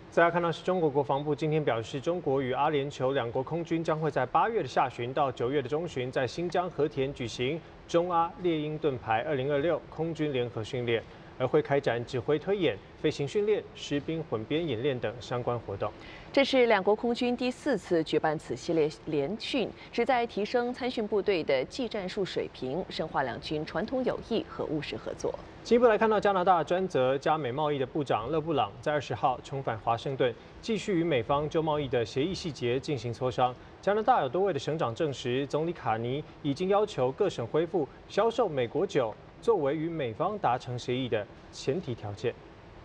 再来看到是中国国防部今天表示，中国与阿联酋两国空军将会在8月的下旬到9月的中旬，在新疆和田举行中阿猎鹰盾牌2026空军联合训练，而会开展指挥推演、飞行训练、实兵混编演练等相关活动。 这是两国空军第4次举办此系列联训，旨在提升参训部队的技战术水平，深化两军传统友谊和务实合作。 进一步来看到，加拿大专责加美贸易的部长勒布朗在20号重返华盛顿，继续与美方就贸易的协议细节进行磋商。加拿大有多位的省长证实，总理卡尼已经要求各省恢复销售美国酒作为与美方达成协议的前提条件。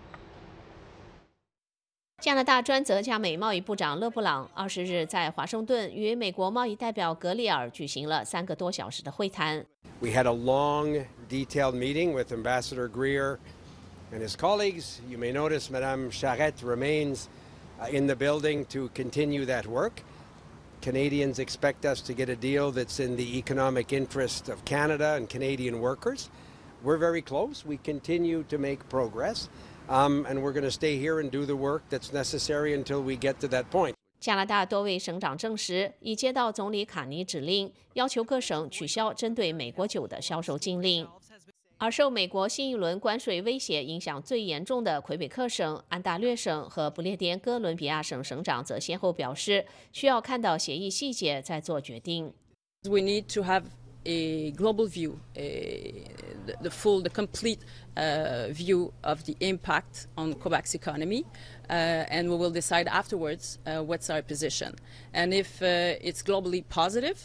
加拿大专责加美贸易部长勒布朗20日在华盛顿与美国贸易代表格里尔举行了3个多小时的会谈。 We had a long, detailed meeting with Ambassador Greer and his colleagues. You may notice Madame Charette remains in the building to continue that work. Canadians expect us to get a deal that's in the economic interest of Canada and Canadian workers. We're very close. We continue to make progress. And we're going to stay here and do the work that's necessary until we get to that point. 加拿大多位省长证实，已接到总理卡尼指令，要求各省取消针对美国酒的销售禁令。而受美国新一轮关税威胁影响最严重的魁北克省、安大略省和不列颠哥伦比亚省省长则先后表示，需要看到协议细节再做决定。 We need to have a global view, the complete view of the impact on Quebec's economy, and we will decide afterwards what's our position. And if it's globally positive,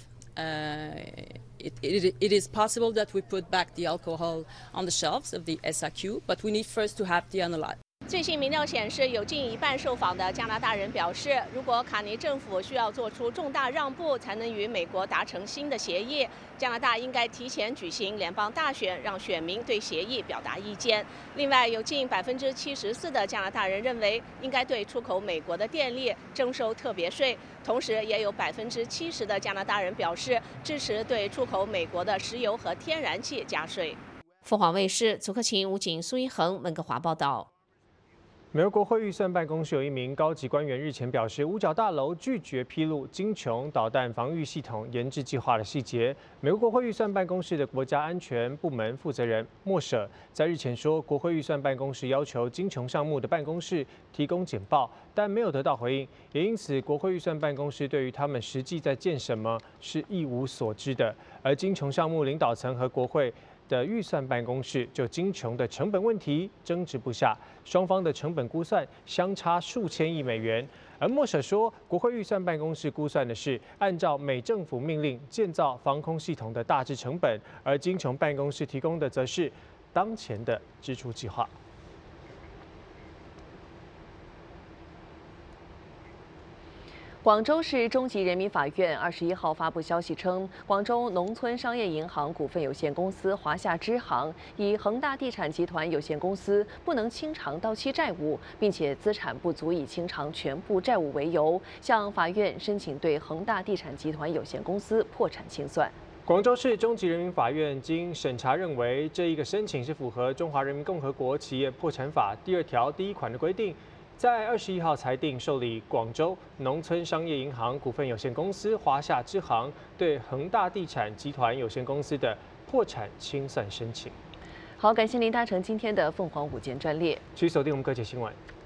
it is possible that we put back the alcohol on the shelves of the SAQ, but we need first to have the analysis. 最新民调显示，有近1半受访的加拿大人表示，如果卡尼政府需要做出重大让步才能与美国达成新的协议，加拿大应该提前举行联邦大选，让选民对协议表达意见。另外，有近74%的加拿大人认为应该对出口美国的电力征收特别税，同时也有70%的加拿大人表示支持对出口美国的石油和天然气加税。凤凰卫视祖克勤、吴景、苏一恒、温哥华报道。 美国国会预算办公室有一名高级官员日前表示，五角大楼拒绝披露金琼导弹防御系统研制计划的细节。美国国会预算办公室的国家安全部门负责人莫舍在日前说，国会预算办公室要求金琼项目的办公室提供简报，但没有得到回应，也因此国会预算办公室对于他们实际在建什么是一无所知的。而金琼项目领导层和国会的预算办公室就金琼的成本问题争执不下，双方的成本估算相差数千亿美元。而莫舍说，国会预算办公室估算的是按照美政府命令建造防空系统的大致成本，而金琼办公室提供的则是当前的支出计划。 广州市中级人民法院21号发布消息称，广州农村商业银行股份有限公司华夏支行以恒大地产集团有限公司不能清偿到期债务，并且资产不足以清偿全部债务为由，向法院申请对恒大地产集团有限公司破产清算。 广州市中级人民法院经审查认为，这一个申请是符合《中华人民共和国企业破产法》第2条第1款的规定。在21号裁定受理广州农村商业银行股份有限公司华夏支行对恒大地产集团有限公司的破产清算申请。 好，感谢您搭乘今天的凤凰午间专列， 请锁定我们各界新闻。